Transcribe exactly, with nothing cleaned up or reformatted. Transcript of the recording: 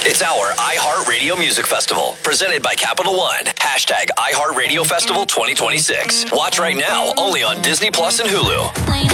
It's our iHeartRadio Music Festival, presented by Capital One. Hashtag iHeartRadio Festival twenty twenty-six. Watch right now, only on Disney Plus and Hulu.